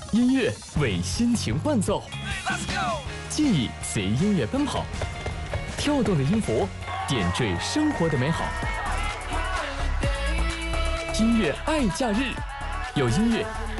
音乐为心情伴奏，记忆随音乐奔跑，跳动的音符点缀生活的美好。音乐爱假日，有音乐